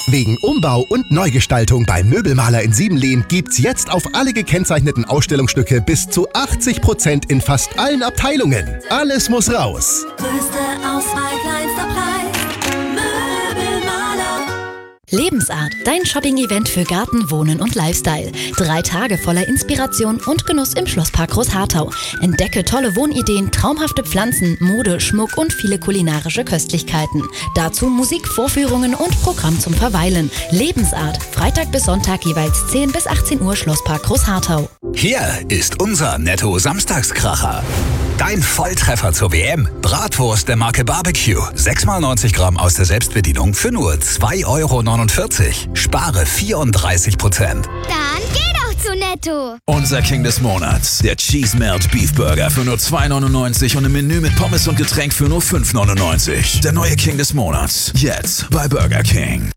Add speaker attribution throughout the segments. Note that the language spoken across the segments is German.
Speaker 1: Wegen Umbau und Neugestaltung beim Möbelmaler in Siebenlehn gibt's jetzt auf alle gekennzeichneten Ausstellungsstücke bis zu 80% in fast allen Abteilungen. Alles muss raus.
Speaker 2: Größte Auswahl, kleinster Preis. Möbelmaler.
Speaker 3: Lebensart, dein Shopping-Event für Garten, Wohnen und Lifestyle. 3 Tage voller Inspiration und Genuss im Schlosspark Großharthau. Entdecke tolle Wohnideen, traumhafte Pflanzen, Mode, Schmuck und viele kulinarische Köstlichkeiten. Dazu Musik, Vorführungen und Programm zum Verweilen. Lebensart, Freitag bis Sonntag jeweils 10 bis 18 Uhr Schlosspark Großharthau.
Speaker 4: Hier ist unser Netto-Samstagskracher. Dein Volltreffer zur WM. Bratwurst der Marke Barbecue. 6x90 Gramm aus der Selbstbedienung für nur 2,49 €. Spare 34%.
Speaker 5: Dann geh doch zu Netto.
Speaker 6: Unser King des Monats. Der Cheese Melt Beef Burger für nur 2,99 € und im Menü mit Pommes und Getränk für nur 5,99 €. Der neue King des Monats. Jetzt bei Burger King.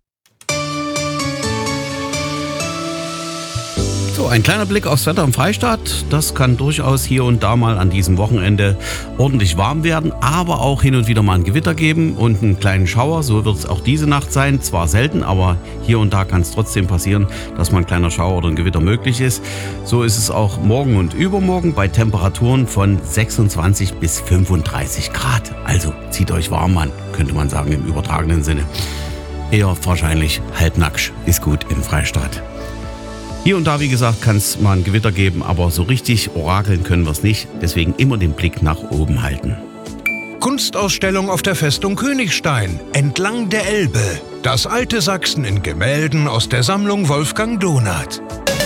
Speaker 7: So, ein kleiner Blick aufs Wetter im Freistaat. Das kann durchaus hier und da mal an diesem Wochenende ordentlich warm werden, aber auch hin und wieder mal ein Gewitter geben und einen kleinen Schauer. So wird es auch diese Nacht sein. Zwar selten, aber hier und da kann es trotzdem passieren, dass mal ein kleiner Schauer oder ein Gewitter möglich ist. So ist es auch morgen und übermorgen bei Temperaturen von 26 bis 35 Grad. Also zieht euch warm an, könnte man sagen im übertragenen Sinne. Eher wahrscheinlich halbnackt ist gut im Freistaat. Hier und da, wie gesagt, kann es mal ein Gewitter geben, aber so richtig orakeln können wir es nicht. Deswegen immer den Blick nach oben halten.
Speaker 8: Kunstausstellung auf der Festung Königstein, entlang der Elbe. Das alte Sachsen in Gemälden aus der Sammlung Wolfgang Donath.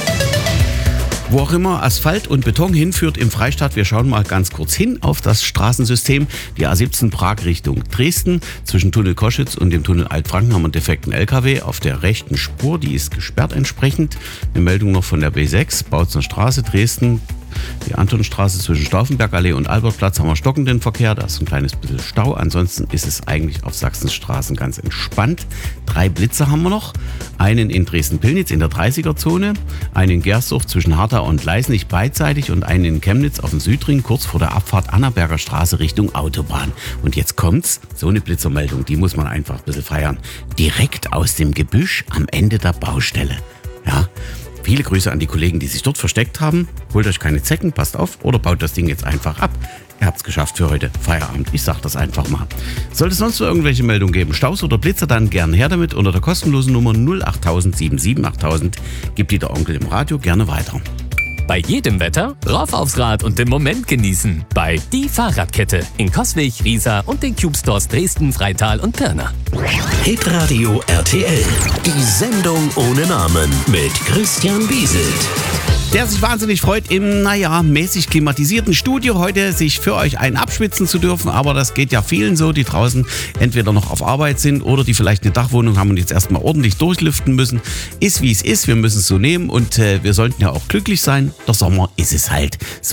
Speaker 7: Wo auch immer Asphalt und Beton hinführt im Freistaat, wir schauen mal ganz kurz hin auf das Straßensystem. Die A17 Prag Richtung Dresden. Zwischen Tunnel Koschitz und dem Tunnel Altfranken haben wir einen defekten LKW auf der rechten Spur. Die ist gesperrt entsprechend. Eine Meldung noch von der B6, Bautzner Straße, Dresden. Die Antonstraße zwischen Stauffenbergallee und Albertplatz haben wir stockenden Verkehr. Da ist ein kleines bisschen Stau. Ansonsten ist es eigentlich auf Sachsens Straßen ganz entspannt. 3 Blitze haben wir noch. Einen in Dresden-Pillnitz in der 30er-Zone. Einen in Gersdorf zwischen Hartau und Leisenich beidseitig. Und einen in Chemnitz auf dem Südring kurz vor der Abfahrt Annaberger Straße Richtung Autobahn. Und jetzt kommt's. So eine Blitzermeldung, die muss man einfach ein bisschen feiern. Direkt aus dem Gebüsch am Ende der Baustelle. Ja. Viele Grüße an die Kollegen, die sich dort versteckt haben. Holt euch keine Zecken, passt auf oder baut das Ding jetzt einfach ab. Ihr habt's geschafft für heute. Feierabend. Ich sag das einfach mal. Sollte es sonst noch irgendwelche Meldungen geben, Staus oder Blitzer, dann gern her damit unter der kostenlosen Nummer 08000 77 8000. Gibt die der Onkel im Radio gerne weiter.
Speaker 9: Bei jedem Wetter rauf aufs Rad und den Moment genießen. Bei Die Fahrradkette in Coswig, Riesa und den Cube Stores Dresden, Freital und Pirna.
Speaker 10: Hitradio RTL. Die Sendung ohne Namen mit Christian Bieselt.
Speaker 7: Der sich wahnsinnig freut, im, mäßig klimatisierten Studio heute sich für euch einen abschwitzen zu dürfen. Aber das geht ja vielen so, die draußen entweder noch auf Arbeit sind oder die vielleicht eine Dachwohnung haben und jetzt erstmal ordentlich durchlüften müssen. Ist wie es ist, wir müssen es so nehmen und wir sollten ja auch glücklich sein. Der Sommer ist es halt. So